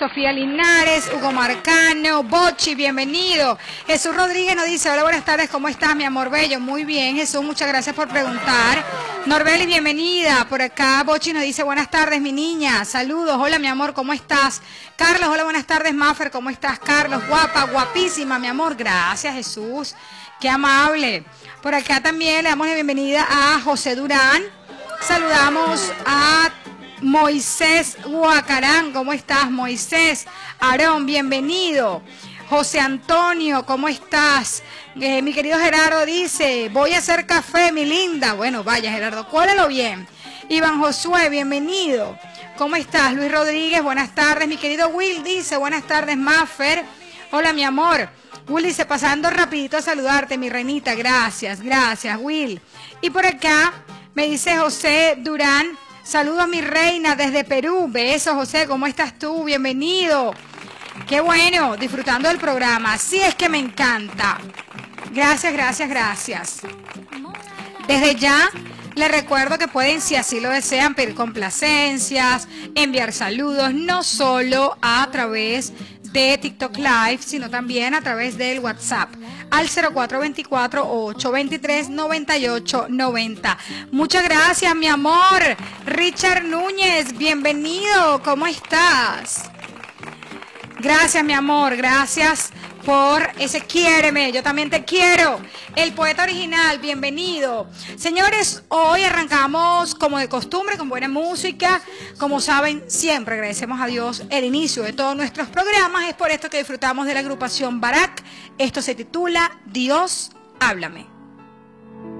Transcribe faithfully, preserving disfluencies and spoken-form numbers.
Sofía Linares, Hugo Marcano, Bochi, bienvenido. Jesús Rodríguez nos dice, hola, buenas tardes, ¿cómo estás, mi amor bello? Muy bien, Jesús, muchas gracias por preguntar. Norbeli, bienvenida. Por acá, Bochi nos dice, buenas tardes, mi niña. Saludos, hola, mi amor, ¿cómo estás? Carlos, hola, buenas tardes, Maffer, ¿cómo estás? Carlos, guapa, guapísima, mi amor. Gracias, Jesús, qué amable. Por acá también le damos la bienvenida a José Durán. Saludamos a Moisés Huacarán, ¿cómo estás, Moisés? Aarón, bienvenido. José Antonio, ¿cómo estás? Eh, mi querido Gerardo dice, voy a hacer café, mi linda. Bueno, vaya, Gerardo, cuélalo bien. Iván Josué, bienvenido. ¿Cómo estás? Luis Rodríguez, buenas tardes. Mi querido Will dice, buenas tardes, Maffer. Hola, mi amor. Will dice, pasando rapidito a saludarte, mi reinita. Gracias, gracias, Will. Y por acá me dice José Durán, saludo a mi reina desde Perú. Besos, José, ¿cómo estás tú? Bienvenido. Qué bueno, disfrutando del programa. Así es que me encanta. Gracias, gracias, gracias. Desde ya les recuerdo que pueden, si así lo desean, pedir complacencias, enviar saludos, no solo a través de TikTok Live, sino también a través del WhatsApp al cero cuatro dos cuatro, ocho dos tres, nueve ocho nueve cero. Muchas gracias, mi amor. Richard Núñez, bienvenido. ¿Cómo estás? Gracias, mi amor. Gracias por ese quiéreme. Yo también te quiero. El poeta original, bienvenido. Señores, hoy arrancamos como de costumbre con buena música. Como saben, siempre agradecemos a Dios el inicio de todos nuestros programas. Es por esto que disfrutamos de la agrupación Barak. Esto se titula Dios, háblame.